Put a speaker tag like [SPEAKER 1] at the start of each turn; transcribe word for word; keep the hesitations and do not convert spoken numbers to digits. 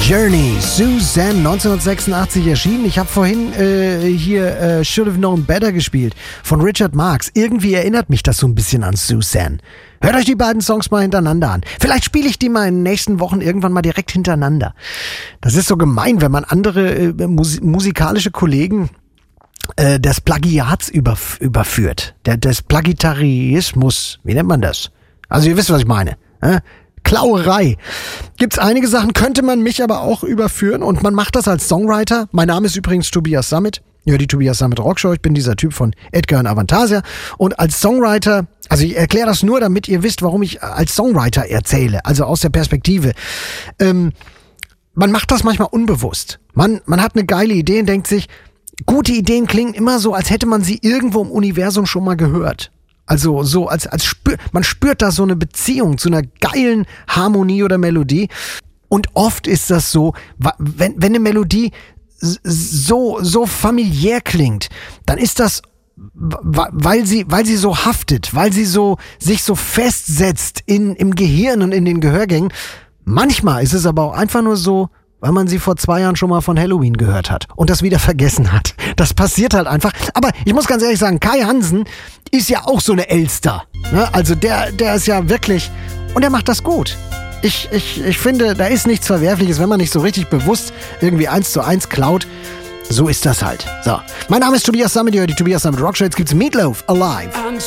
[SPEAKER 1] Journey, Suzanne, neunzehnhundertsechsundachtzig erschienen. Ich habe vorhin äh, hier äh, Should Have Known Better gespielt von Richard Marx. Irgendwie erinnert mich das so ein bisschen an Suzanne. Hört euch die beiden Songs mal hintereinander an. Vielleicht spiele ich die mal in den nächsten Wochen irgendwann mal direkt hintereinander. Das ist so gemein, wenn man andere äh, mus- musikalische Kollegen äh, des Plagiats überf- überführt. Der, des Plagitarismus. Wie nennt man das? Also ihr wisst, was ich meine. Äh? Klauerei. Gibt's einige Sachen, könnte man mich aber auch überführen und man macht das als Songwriter. Mein Name ist übrigens Tobias Sammet. Ja, die Tobias Sammet Rockshow. Ich bin dieser Typ von Edgar und Avantasia. Und als Songwriter, also ich erkläre das nur, damit ihr wisst, warum ich als Songwriter erzähle. Also aus der Perspektive. Ähm, man macht das manchmal unbewusst. Man, man hat eine geile Idee und denkt sich, gute Ideen klingen immer so, als hätte man sie irgendwo im Universum schon mal gehört. Also so, als, als spür, man spürt da so eine Beziehung zu einer geilen Harmonie oder Melodie. Und oft ist das so, wenn, wenn eine Melodie so, so familiär klingt, dann ist das, weil sie, weil sie so haftet, weil sie so, sich so festsetzt in, im Gehirn und in den Gehörgängen. Manchmal ist es aber auch einfach nur so, weil man sie vor zwei Jahren schon mal von Halloween gehört hat und das wieder vergessen hat. Das passiert halt einfach. Aber ich muss ganz ehrlich sagen, Kai Hansen ist ja auch so eine Elster. Ne? Also der, der ist ja wirklich, und er macht das gut. Ich, ich, ich finde, da ist nichts Verwerfliches, wenn man nicht so richtig bewusst irgendwie eins zu eins klaut. So ist das halt. So, mein Name ist Tobias Sammet, die Tobias Sammet Rockshow. Jetzt gibt's Meatloaf, Alive.